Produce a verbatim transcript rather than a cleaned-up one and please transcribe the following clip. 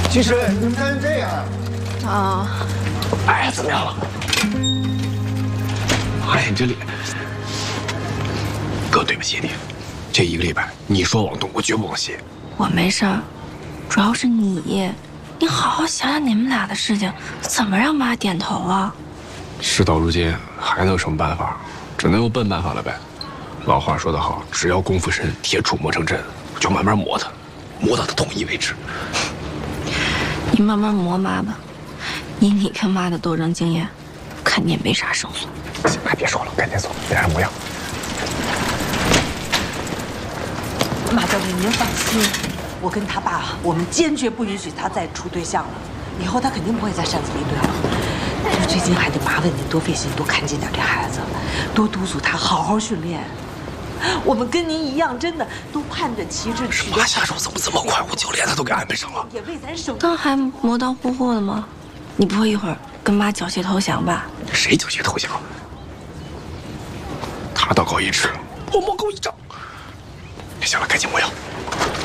其实你们看这样啊， 哎，怎么样了？哎，你这脸，哥，对不起你。这一个礼拜，你说往东，我绝不往西。 我没事儿，主要是你，你好好想想你们俩的事情，怎么让妈点头啊？ 事到如今，还能有什么办法？只能用笨办法了呗。老话说得好，只要功夫深，铁杵磨成针，我就慢慢磨它，磨到它统一为止。 你慢慢磨妈吧，以你跟妈的斗争经验，肯定没啥胜算。 行，哎，别说了，赶紧走，别让模样。 马教练，您放心，我跟他爸，我们坚决不允许他再处对象了。以后他肯定不会再擅自离队了。但是最近还得麻烦您多费心，多看紧点这孩子，多督促他好好训练。我们跟您一样，真的都盼着旗帜取得。 妈下手怎么这么快？我教练他都给安排上了， 也为咱省。 刚还磨刀霍霍的吗？你不会一会儿跟妈缴械投降吧？ 谁缴械投降？他道高一尺，我魔高一丈。行了，赶紧磨药。